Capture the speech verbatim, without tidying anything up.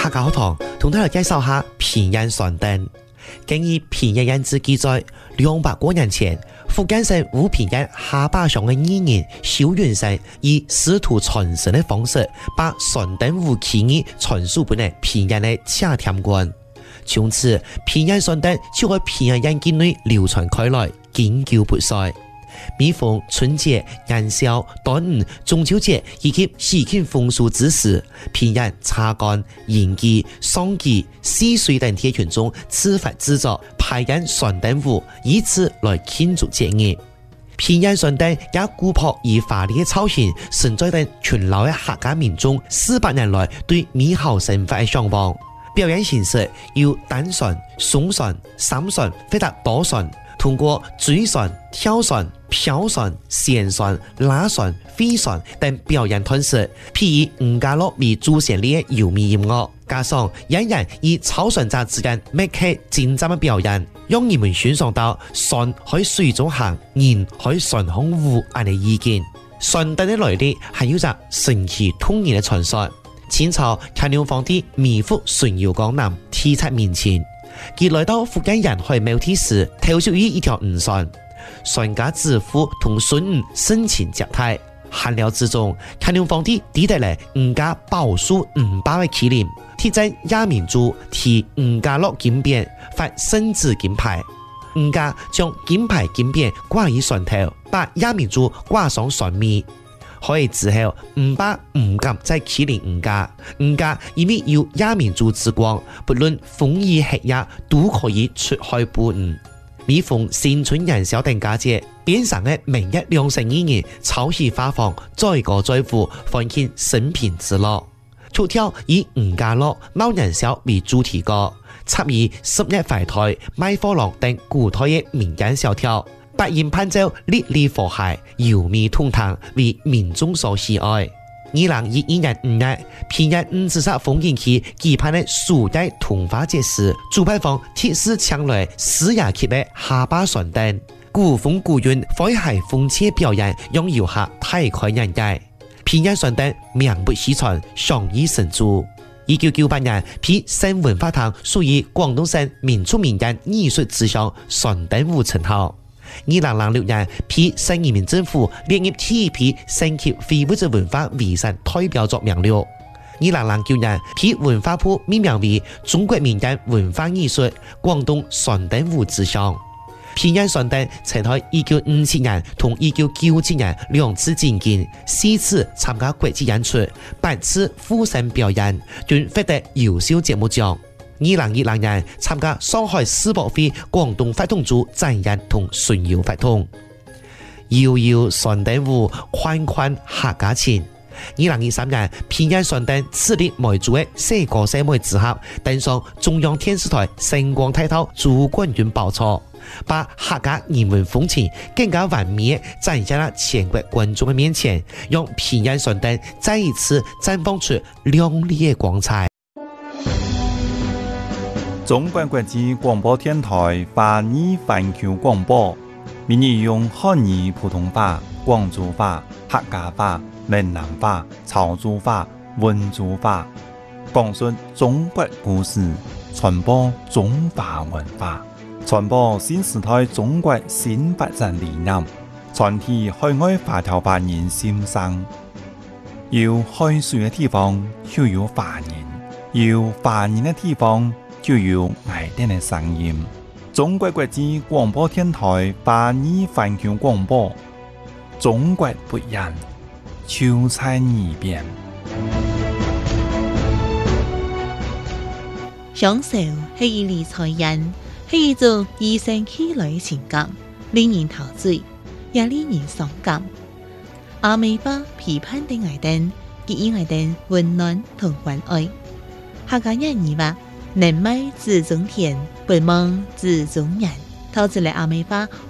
客家學堂同大家介紹下平安山燈。根據平安人誌記載，兩百多年前，福建省武平縣下巴上嘅義人蕭元生以師徒傳承嘅方式，把山燈舞起義傳授俾呢平安嘅車添官。從此，平安山燈就喺平安人境內流傳開來，經久不衰。每逢春節、元宵、端午、中秋節以及喜慶風俗之時，平安茶幹、迎祭、喪祭、四歲等貼群眾自發製作排演山燈舞，以此來慶祝節日。平安山燈也古樸而華麗嘅造型，承載等群老嘅客家民眾四百年來對美好生活嘅向往。表演形式由單船、雙船、三船或者多船，通過水船、跳船、飄船、旋船、拉船、飛船等表演方式，譬以五家樂為主旋律嘅優美音樂，加上演員以操船者之間默契精湛嘅表演，讓人們欣賞到船喺水中行，人喺船上舞咁嘅意見。山燈嘅來歷係有着神奇通言嘅傳說。清朝乾隆皇帝微服巡遊江南，體察民情。佢來到福建人海廟體時，投宿於一條吳船，船家子夫同孫吳深情接待。閒聊之中，乾隆皇帝點得嚟吳家寶樹五百嘅麒麟，貼在亞明珠替吳家落金匾，發聖旨金牌。吳家將金牌金匾掛於船頭，把亞明珠掛上船尾。開之後，吳爸唔敢再欺凌吳家，吳家因為有亞明珠之光，不論風雨黑夜都可以出海捕魚。每逢新春元宵等佳節，邊上嘅明日良辰義人抄起花房，載歌載舞，歡慶生平之樂。曲調以吳家樂鬧元宵為主題歌，插以十日懷胎、賣貨郎等古代嘅民間小調。八音伴奏，歷歷和諧，優美通透，為民眾所喜愛。二零二一年五月，平安五指山風景區舉辦的暑假童話節時，主辦方鐵獅搶來四廿級的下巴山燈，古風古韻、詼諧風趣表演，讓遊客大開眼界。平安山燈名不虛傳，享譽深著。一九九八年，被省文化廳屬於廣東省民族民間藝術之鄉山燈舞稱號。二零零六年，被省人民政府列入第一批省級非物質文化遺產代表作名錄。二零零九年，被文化部命名為中國民間文化藝術廣東山燈舞之鄉。平安山燈曾喺一九五七年同一九九七年兩次進京，四次參加國際演出，八次赴省表演，均獲得優秀節目獎。二零二零年參加上海世博會廣東發筒組展演同巡遊發筒，悠悠山燈舞，寬寬客家情。二零二三年，平安山燈設立梅組的四個社會之合，登上中央電視台星光大道主冠軍寶座，把客家人文風情更加完美展現在全國觀眾的面前，讓平安山燈再一次綻放出亮麗的光彩。 中國國際廣播電台華語環球廣播，每日用漢語普通話、廣州話、客家話、閩南話、潮州話、溫州話，講述中國故事，傳播中華文化，傳播新時代中國新發展理念，傳遞海外華僑華人心聲。有海水嘅地方就有華人，有華人嘅地方就有愛聽的聲音。中國國際廣播電台華語環球廣播，中國不一樣，就在耳邊。 享受係一理財人，係一種與生俱來嘅情感，令人陶醉，也令人傷感。阿美巴批判的愛燈，給予愛燈溫暖同關愛。客家人語話：能賣自中田，不忘自中人。投資嚟阿美巴